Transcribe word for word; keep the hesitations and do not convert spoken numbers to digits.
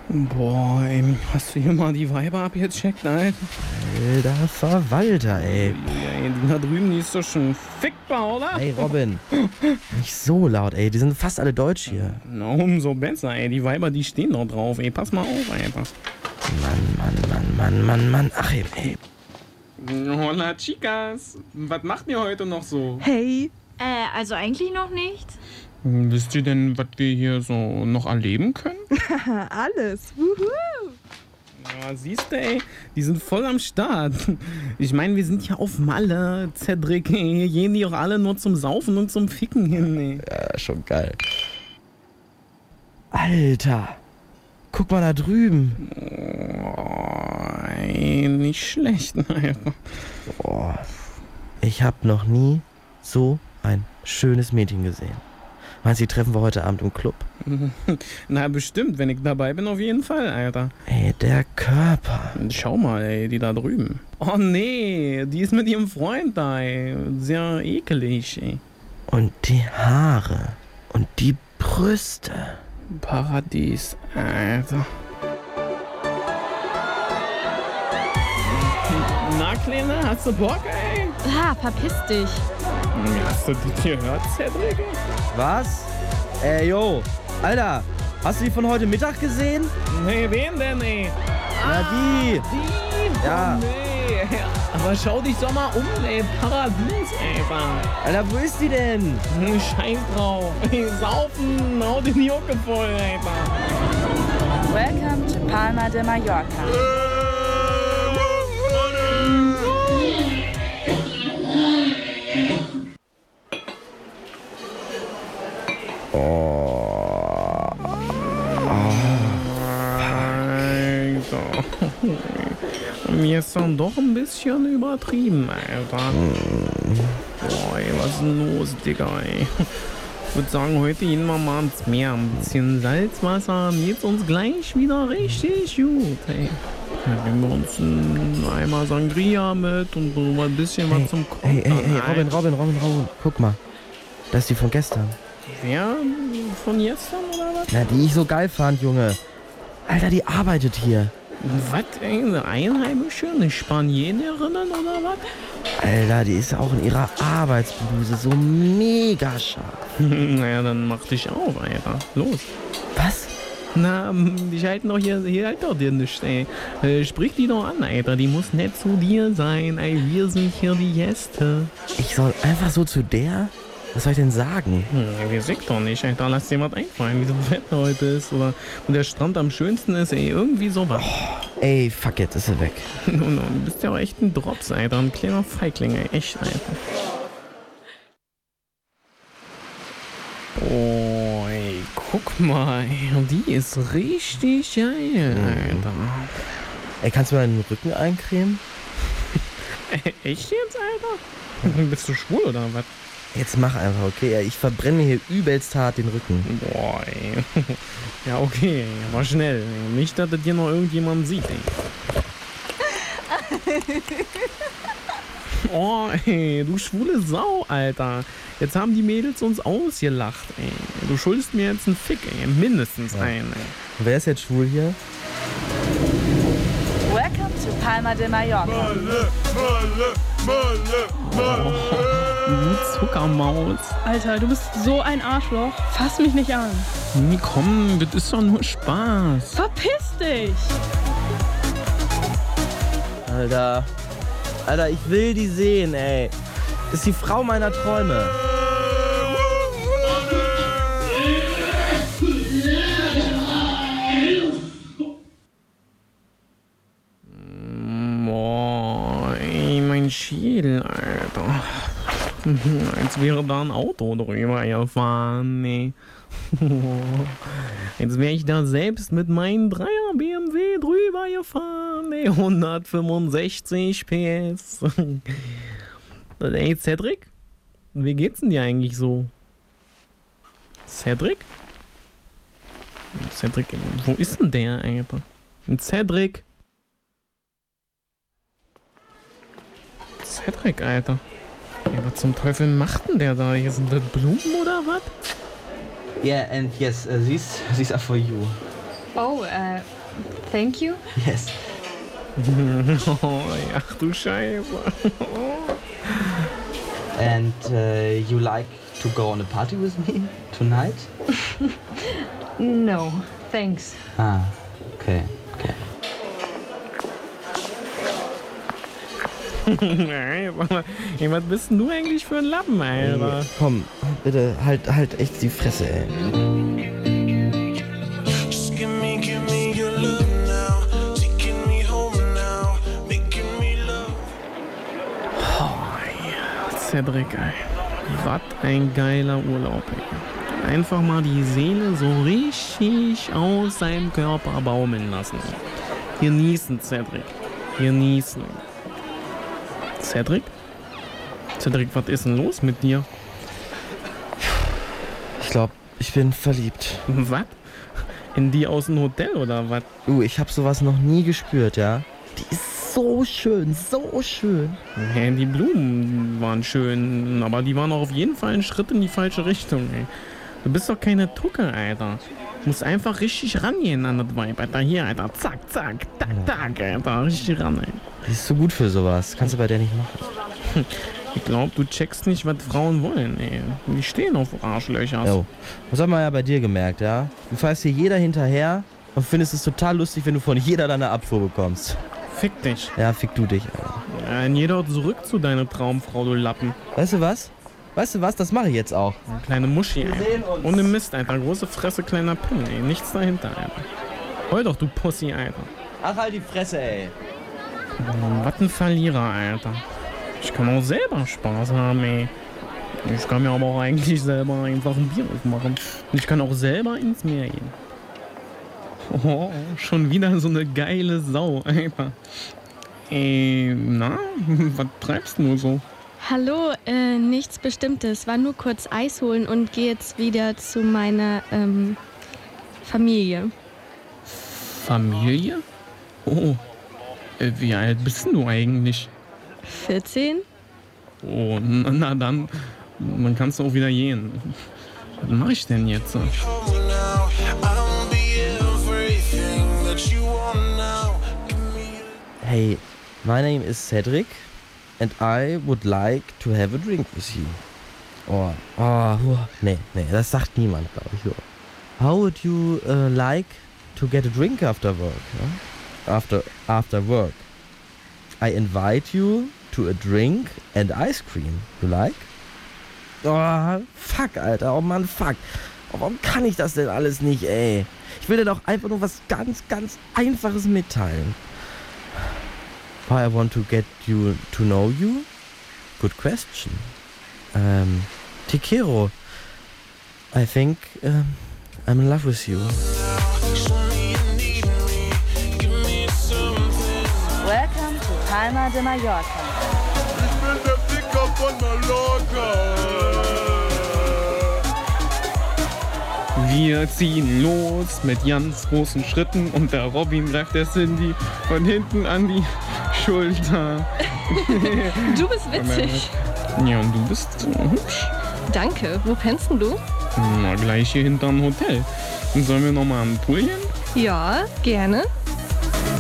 Boah, ey, hast du hier mal die Weiber abgecheckt, Alter? Alter Verwalter, ey. Ey, die da drüben, die ist doch schon fickbar, oder? Ey, Robin. Nicht so laut, ey. Die sind fast alle deutsch hier. Na, umso besser, ey. Die Weiber, die stehen doch drauf, ey. Pass mal auf, Alter. Mann, Mann, Mann, Mann, Mann, Mann. Ach, ey, ey. Hola, Chicas. Was macht ihr heute noch so? Hey. Äh, also eigentlich noch nicht. Wisst ihr denn, was wir hier so noch erleben können? Alles. Wuhu. Ja, siehst du, ey, die sind voll am Start. Ich meine, wir sind ja auf Malle, Cedric, ey. Hier gehen die auch alle nur zum Saufen und zum Ficken hin, ey. Ja, schon geil. Alter. Guck mal da drüben. Oh, ey, nicht schlecht, Alter. Boah. Ich hab noch nie so ein schönes Mädchen gesehen. Meinst du, die treffen wir heute Abend im Club? Na, bestimmt, wenn ich dabei bin, auf jeden Fall, Alter. Ey, der Körper. Schau mal, ey, die da drüben. Oh, nee, die ist mit ihrem Freund da, ey. Sehr ekelig, ey. Und die Haare. Und die Brüste. Paradies, Alter. Na, Kleine, hast du Bock, ey? Ah, verpiss dich. Hast du das gehört, Cedric? Was? Ey, yo. Alter, hast du die von heute Mittag gesehen? Nee, wen denn, ey? Na, die. Die? Ja. Oh, nee. Aber schau dich doch mal um, ey. Paradies, ey. Alter, wo ist die denn? Scheiß drauf. Ey, saufen, hau den Jucke voll, ey. Welcome to Palma de Mallorca. Oh. Alter. Mir ist dann doch ein bisschen übertrieben, Alter. Boah, ey, was ist denn los, Digga, ey? Ich würde sagen, heute gehen wir mal ins Meer. Ein bisschen Salzwasser, dann geht's uns gleich wieder richtig gut, ey. Dann nehmen wir uns einen Eimer Sangria mit und so ein bisschen was Hey, zum Kochen. hey, hey, hey, Robin, Robin, Robin, Robin. Guck mal. Das ist die von gestern. Wer? Von gestern oder was? Na, die ich so geil fand, Junge. Alter, die arbeitet hier. Was? Ey, eine Einheimische? Eine Spanierin oder was? Alter, die ist auch in ihrer Arbeitsbluse so mega scharf. Naja, dann mach dich auf, Alter. Los. Was? Na, die halten doch hier, hier halt doch dir nicht, ey. Äh, sprich die doch an, Alter. Die muss nett zu dir sein, ey. Wir sind hier die Gäste. Ich soll einfach so zu der? Was soll ich denn sagen? Hm, wir sehen doch nicht, Alter. Lass dir was einfallen, wie so das Wetter heute ist. Oder wo der Strand am schönsten ist, ey. Irgendwie sowas. Oh, ey, fuck it, ist sie weg. Nun, du bist ja auch echt ein Drops, Alter. Ein kleiner Feigling, ey. Echt, Alter. Oh, ey. Guck mal, ey. Die ist richtig geil, Alter. Ey, kannst du mal den Rücken eincremen? Echt jetzt, Alter? Bist du schwul oder was? Jetzt mach einfach, okay? Ich verbrenne mir hier übelst hart den Rücken. Boah, ey. Ja, okay, aber schnell. Nicht, dass das hier noch irgendjemand sieht, ey. Oh, ey, du schwule Sau, Alter. Jetzt haben die Mädels uns ausgelacht, ey. Du schuldest mir jetzt einen Fick, ey. Mindestens Ja. einen, ey. Wer ist jetzt schwul hier? Welcome to Palma de Mallorca. Malle, Malle, Malle, Malle. Du Zuckermaus. Alter, du bist so ein Arschloch. Fass mich nicht an. Nee, komm, das ist doch nur Spaß. Verpiss dich. Alter. Alter, ich will die sehen, ey. Das ist die Frau meiner Träume. Boah, ey, mein Schädel, Alter. Als wäre da ein Auto drüber gefahren, nee. Jetzt wäre ich da selbst mit meinem Dreier B M W drüber gefahren, ey. hundertfünfundsechzig P S. Ey, Cedric? Wie geht's denn dir eigentlich so? Cedric? Cedric, wo ist denn der, Alter? Cedric? Cedric, Alter. Ja, was zum Teufel macht denn der da? Hier sind das Blumen oder was? Yeah, and yes, uh, these these are for you. Oh, uh, thank you. Yes. Oh, ach du Scheiße. And uh, you like to go on a party with me tonight? No, thanks. Ah, okay, okay. Ey, was bist denn du eigentlich für ein Lappen, Alter? Hey, komm, bitte, halt, halt echt die Fresse, ey. Cedric, ey. Was ein geiler Urlaub, ey. Einfach mal die Seele so richtig aus seinem Körper baumeln lassen. Genießen, Cedric. Genießen. Cedric? Cedric, was ist denn los mit dir? Ich glaube, ich bin verliebt. Was? In die aus dem Hotel oder was? Uh, ich habe sowas noch nie gespürt, ja? Die ist so schön, so schön. Ja, die Blumen waren schön, aber die waren auch auf jeden Fall ein Schritt in die falsche Richtung, ey. Du bist doch keine Tucke, Alter. Du musst einfach richtig rangehen an das Weib, Alter. Hier, Alter. Zack, zack, tack, tack, Alter. Richtig ran, ey. Die ist so gut für sowas. Kannst du bei der nicht machen. Ich glaub, du checkst nicht, was Frauen wollen, ey. Die stehen auf Arschlöcher. Oh. Das hat man ja bei dir gemerkt, ja? Du fährst hier jeder hinterher und findest es total lustig, wenn du von jeder deine Abfuhr bekommst. Fick dich. Ja, fick du dich, Alter. Ja, jeder zurück zu deiner Traumfrau, du Lappen. Weißt du was? Weißt du was? Das mache ich jetzt auch. Eine kleine Muschi, ey. sehen uns. Ohne Mist, Alter. Große Fresse, kleiner Pin, ey. Nichts dahinter, Alter. Heul doch, du Pussy, Alter. Ach, halt die Fresse, ey. Was ein Verlierer, Alter. Ich kann auch selber Spaß haben, ey. Ich kann mir aber auch eigentlich selber einfach ein Bier aufmachen. Und ich kann auch selber ins Meer gehen. Oh, schon wieder so eine geile Sau, Alter. Ey, na, was treibst du so? Hallo, äh, nichts Bestimmtes. War nur kurz Eis holen und gehe jetzt wieder zu meiner ähm, Familie. Familie? Oh, äh, wie alt bist du eigentlich? vierzehn? Oh, na, na dann, dann kannst du auch wieder gehen. Was mache ich denn jetzt? Hey, my name is Cedric and I would like to have a drink with you. Oh, oh, nee, nee, das sagt niemand, glaube ich. How would you uh, like to get a drink after work? Huh? After, after work. I invite you to a drink and ice cream. You like? Oh, fuck, Alter. Oh Mann, fuck. Oh, warum kann ich das denn alles nicht, ey? Ich will dir doch einfach nur was ganz, ganz Einfaches mitteilen. Why I want to get you to know you? Good question. Um, Te quiero. I think um, I'm in love with you. Welcome to Palma de Mallorca. Ich bin der Ficker von Mallorca. Wir ziehen los mit ganz großen Schritten und der Robin greift der Cindy von hinten an die Schulter. Du bist witzig. Ja, und du bist hübsch. Danke. Wo pennst denn du? Na, gleich hier hinterm Hotel. Und sollen wir nochmal am Pool gehen? Ja, gerne.